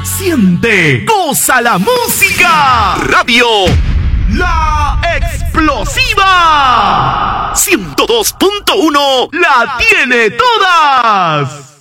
siente, goza la música. Radio La Explosiva 102.1 la tiene todas.